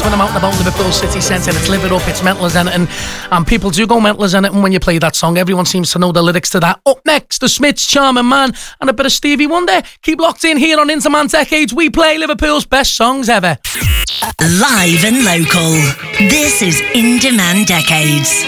when I'm out and about in Liverpool city centre. It's Live It Up, it's mental as anything, and people do go mental as anything when you play that song. Everyone seems to know the lyrics to that. Up next, the Smiths, Charming Man, and a bit of Stevie Wonder. Keep locked in here on Interman Decades. We play Liverpool's best songs ever. Live and local. This is In Demand Decades.